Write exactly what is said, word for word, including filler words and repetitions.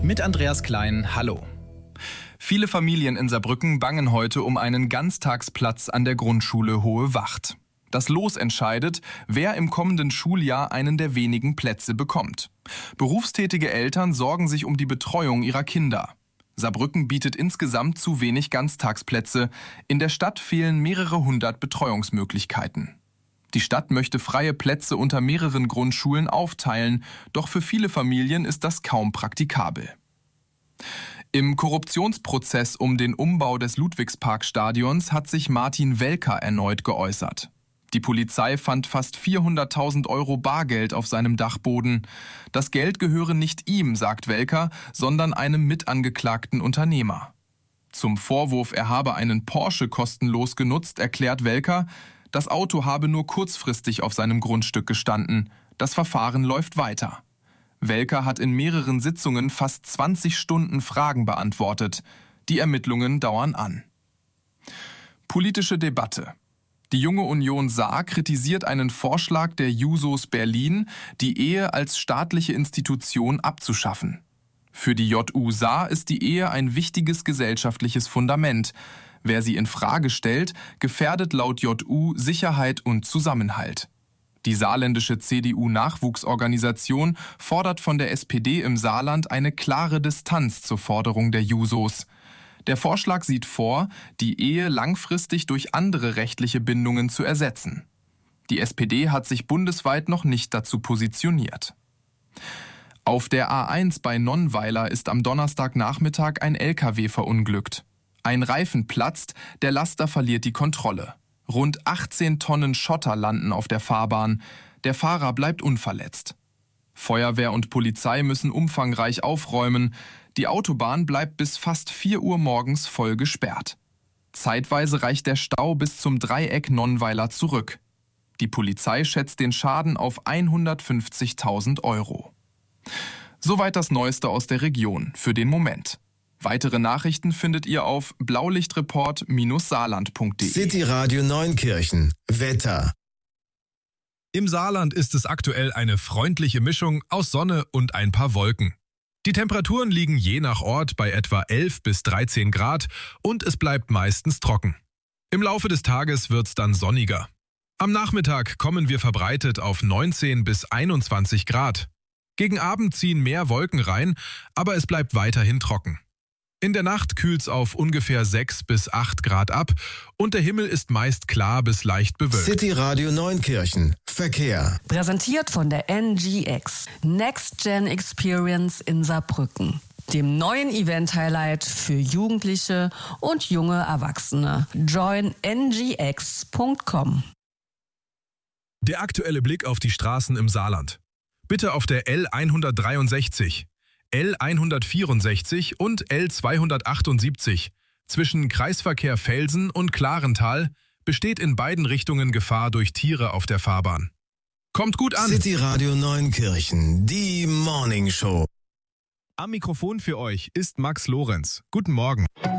Mit Andreas Klein, hallo. Viele Familien in Saarbrücken bangen heute um einen Ganztagsplatz an der Grundschule Hohe Wacht. Das Los entscheidet, wer im kommenden Schuljahr einen der wenigen Plätze bekommt. Berufstätige Eltern sorgen sich um die Betreuung ihrer Kinder. Saarbrücken bietet insgesamt zu wenig Ganztagsplätze. In der Stadt fehlen mehrere hundert Betreuungsmöglichkeiten. Die Stadt möchte freie Plätze unter mehreren Grundschulen aufteilen, doch für viele Familien ist das kaum praktikabel. Im Korruptionsprozess um den Umbau des Ludwigsparkstadions hat sich Martin Welker erneut geäußert. Die Polizei fand fast vierhunderttausend Euro Bargeld auf seinem Dachboden. Das Geld gehöre nicht ihm, sagt Welker, sondern einem mitangeklagten Unternehmer. Zum Vorwurf, er habe einen Porsche kostenlos genutzt, erklärt Welker, das Auto habe nur kurzfristig auf seinem Grundstück gestanden. Das Verfahren läuft weiter. Welker hat in mehreren Sitzungen fast zwanzig Stunden Fragen beantwortet. Die Ermittlungen dauern an. Politische Debatte. Die Junge Union Saar kritisiert einen Vorschlag der Jusos Berlin, die Ehe als staatliche Institution abzuschaffen. Für die J U Saar ist die Ehe ein wichtiges gesellschaftliches Fundament. Wer sie in Frage stellt, gefährdet laut J U Sicherheit und Zusammenhalt. Die saarländische C D U-Nachwuchsorganisation fordert von der S P D im Saarland eine klare Distanz zur Forderung der Jusos. Der Vorschlag sieht vor, die Ehe langfristig durch andere rechtliche Bindungen zu ersetzen. Die S P D hat sich bundesweit noch nicht dazu positioniert. Auf der A eins bei Nonnweiler ist am Donnerstagnachmittag ein L K W verunglückt. Ein Reifen platzt, der Laster verliert die Kontrolle. Rund achtzehn Tonnen Schotter landen auf der Fahrbahn. Der Fahrer bleibt unverletzt. Feuerwehr und Polizei müssen umfangreich aufräumen. Die Autobahn bleibt bis fast vier Uhr morgens voll gesperrt. Zeitweise reicht der Stau bis zum Dreieck Nonnweiler zurück. Die Polizei schätzt den Schaden auf hundertfünfzigtausend Euro. Soweit das Neueste aus der Region für den Moment. Weitere Nachrichten findet ihr auf blaulichtreport Bindestrich saarland Punkt de. City Radio Neunkirchen. Wetter. Im Saarland ist es aktuell eine freundliche Mischung aus Sonne und ein paar Wolken. Die Temperaturen liegen je nach Ort bei etwa elf bis dreizehn Grad und es bleibt meistens trocken. Im Laufe des Tages wird's dann sonniger. Am Nachmittag kommen wir verbreitet auf neunzehn bis einundzwanzig Grad. Gegen Abend ziehen mehr Wolken rein, aber es bleibt weiterhin trocken. In der Nacht kühlt's auf ungefähr sechs bis acht Grad ab und der Himmel ist meist klar bis leicht bewölkt. City Radio Neunkirchen. Verkehr. Präsentiert von der N G X. Next Gen Experience in Saarbrücken. Dem neuen Event-Highlight für Jugendliche und junge Erwachsene. join n g x punkt com. Der aktuelle Blick auf die Straßen im Saarland. Bitte auf der L hundertdreiundsechzig. L hundertvierundsechzig und L zweihundertachtundsiebzig zwischen Kreisverkehr Velsen und Klarental besteht in beiden Richtungen Gefahr durch Tiere auf der Fahrbahn. Kommt gut an! City Radio Neunkirchen, die Morning Show. Am Mikrofon für euch ist Max Lorenz. Guten Morgen.